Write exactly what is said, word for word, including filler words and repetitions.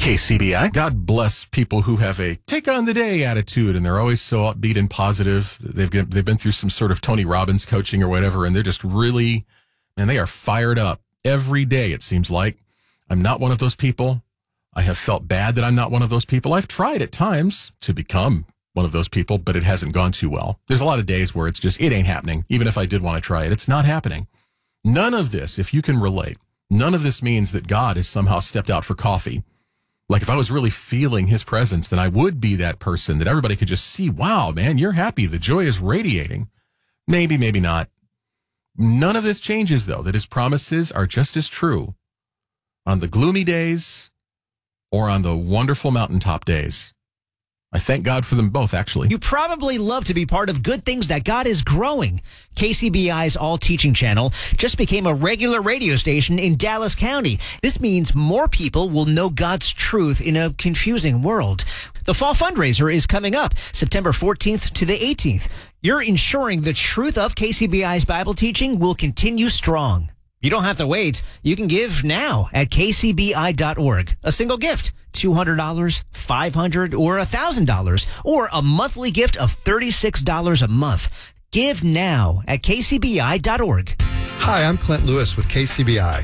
K C B I. God bless people who have a take on the day attitude, and they're always so upbeat and positive. They've been, they've been through some sort of Tony Robbins coaching or whatever, and they're just really, man, they are fired up every day, it seems like. I'm not one of those people. I have felt bad that I'm not one of those people. I've tried at times to become one of those people, but it hasn't gone too well. There's a lot of days where it's just, it ain't happening. Even if I did want to try it, it's not happening. None of this, if you can relate, none of this means that God has somehow stepped out for coffee. Like if I was really feeling his presence, then I would be that person that everybody could just see, wow, man, you're happy. The joy is radiating. Maybe, maybe not. None of this changes, though, that his promises are just as true on the gloomy days or on the wonderful mountaintop days. I thank God for them both, actually. You probably love to be part of Good Things That God Is Growing. K C B I's All Teaching Channel just became a regular radio station in Dallas County. This means more people will know God's truth in a confusing world. The fall fundraiser is coming up September fourteenth to the eighteenth. You're ensuring the truth of K C B I's Bible teaching will continue strong. You don't have to wait. You can give now at K C B I dot org. A single gift, two hundred dollars, five hundred dollars, or one thousand dollars, or a monthly gift of thirty-six dollars a month. Give now at K C B I dot org. Hi, I'm Clint Lewis with K C B I.